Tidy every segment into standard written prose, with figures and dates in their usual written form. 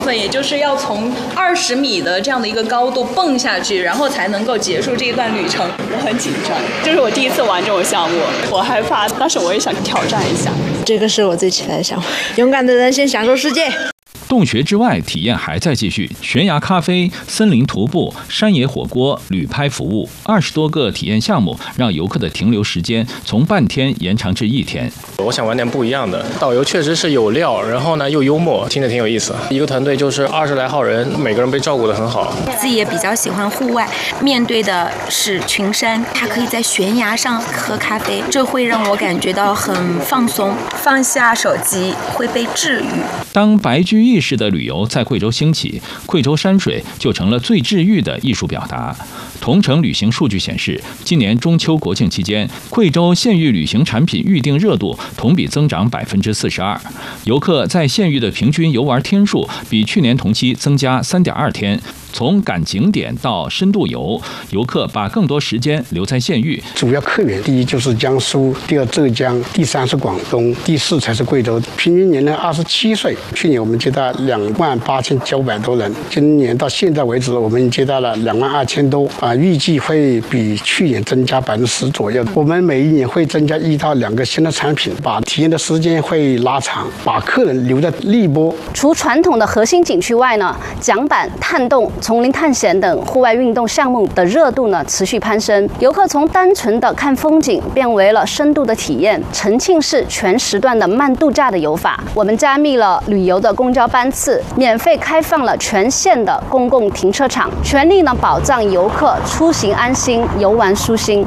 也就是要从20米的这样的一个高度蹦下去，然后才能够结束这一段旅程。 我很紧张，这是我第一次玩这种项目，我害怕，但是我也想挑战一下。 这个是我最期待的项目，勇敢的人先享受世界。 洞穴之外体验还在继续，悬崖咖啡、森林徒步、山野火锅、旅拍服务，20多个体验项目让游客的停留时间从半天延长至1天。 我想玩点不一样的，导游确实是有料，然后呢又幽默，听着挺有意思。一个团队就是20来号人，每个人被照顾得很好。 自己也比较喜欢户外，面对的是群山，它可以在悬崖上喝咖啡，这会让我感觉到很放松，放下手机会被治愈。 当白居易式的旅游在贵州兴起，贵州山水就成了最治愈的艺术表达。同程旅行数据显示，今年中秋国庆期间，贵州县域旅行产品预订热度同比增长42%，游客在县域的平均游玩天数比去年同期增加3.2天。从赶景点到深度游，游客把更多时间留在县域。 主要客源第一就是江苏，第二浙江，第三是广东，第四才是贵州。平均年龄27岁。去年我们接待28900多人，今年到现在为止，我们接待了22000多预计会比去年增加10%左右。我们每一年会增加1到2个新的产品，把体验的时间会拉长，把客人留在荔波。 除传统的核心景区外呢，桨板、探洞、丛林探险等户外运动项目的热度呢持续攀升，游客从单纯的看风景变为了深度的体验，沉浸式全时段的慢度假的游法。我们加密了旅游的公交班次，免费开放了全县的公共停车场，全力呢保障游客出行安心、游玩舒心。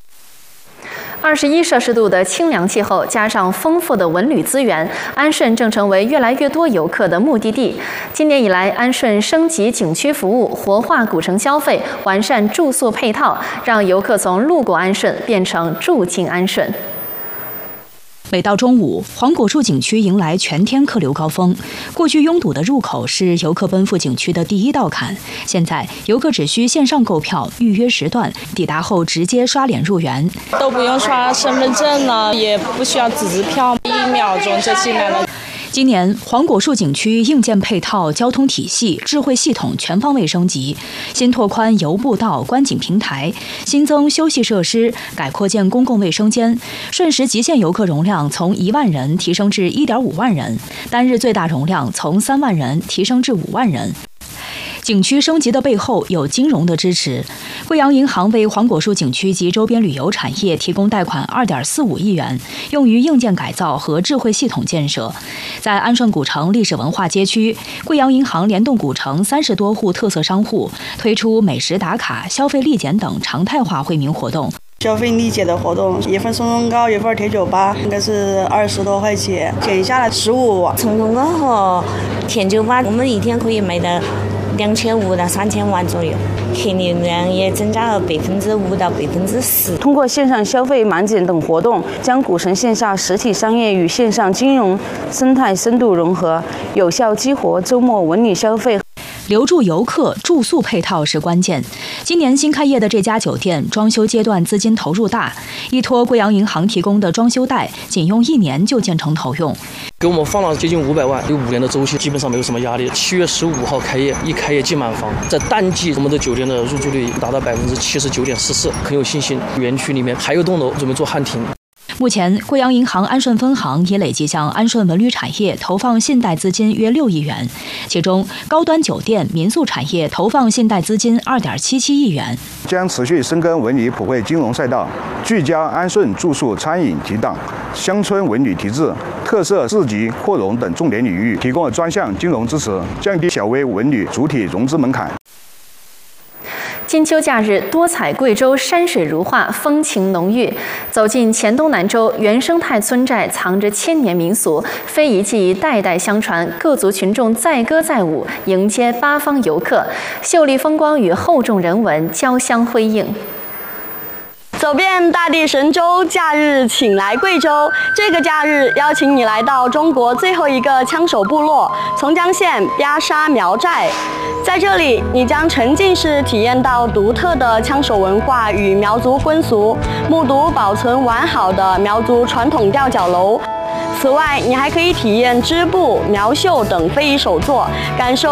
21摄氏度的清凉气候，加上丰富的文旅资源，安顺正成为越来越多游客的目的地。今年以来，安顺升级景区服务，活化古城消费，完善住宿配套，让游客从路过安顺变成住进安顺。 每到中午，黄果树景区迎来全天客流高峰。过去拥堵的入口是游客奔赴景区的第一道坎，现在游客只需线上购票，预约时段，抵达后直接刷脸入园， 都不用刷身份证了，也不需要纸质票，1秒钟就进来了。 今年黄果树景区硬件配套、交通体系、智慧系统全方位升级，新拓宽游步道、观景平台，新增休息设施，改扩建公共卫生间，瞬时极限游客容量从1万人提升至1.5万人，单日最大容量从3万人提升至5万人。景区升级的背后有金融的支持，贵阳银行为黄果树景区及周边旅游产业提供贷款2.45亿元，用于硬件改造和智慧系统建设。在安顺古城历史文化街区，贵阳银行联动古城30多户特色商户，推出美食打卡、消费立减等常态化惠民活动。 消费立减的活动，一份送送糕，一份贴酒吧，应该是20多块钱，减下来15。 送送糕和贴酒吧，我们一天可以卖到2500到3000万左右，客流量也增加了5%到10%。 通过线上消费满减等活动，将古城线下实体商业与线上金融生态深度融合，有效激活周末文旅消费。 留住游客，住宿配套是关键。今年新开业的这家酒店，装修阶段资金投入大，依托贵阳银行提供的装修贷，仅用1年就建成投用。 给我们放了接近500万，有5年的周期，基本上没有什么压力。7月15号开业，一开业即满房，在淡季，我们的酒店的入住率达到79.44%，很有信心。园区里面还有栋楼准备做汉庭。 目前，贵阳银行安顺分行也累计向安顺文旅产业投放信贷资金约6亿元，其中高端酒店、民宿产业投放信贷资金2.77亿元。 将持续深耕文旅普惠金融赛道，聚焦安顺住宿、餐饮提档、乡村文旅提质、特色市集扩容等重点领域，提供专项金融支持，降低小微文旅主体融资门槛。 金秋假日，多彩贵州山水如画，风情浓郁。走进黔东南州原生态村寨，藏着1000年民俗，非遗技艺代代相传，各族群众载歌载舞，迎接八方游客，秀丽风光与厚重人文交相辉映。 走遍大地神州，假日请来贵州。这个假日邀请你来到中国最后一个枪手部落——从江县巴沙苗寨。在这里，你将沉浸式体验到独特的枪手文化与苗族风俗，目睹保存完好的苗族传统吊脚楼。此外，你还可以体验织布、苗绣等非遗手作，感受